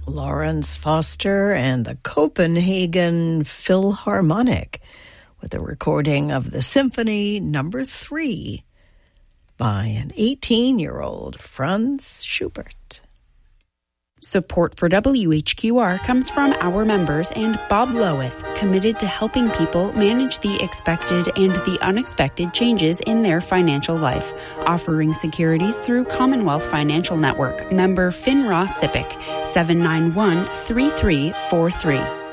Lawrence Foster and the Copenhagen Philharmonic with a recording of the Symphony No. 3 by an 18-year-old Franz Schubert. Support for WHQR comes from our members and Bob Lowith, committed to helping people manage the expected and the unexpected changes in their financial life, offering securities through Commonwealth Financial Network, member FINRA SIPC, 791-3343.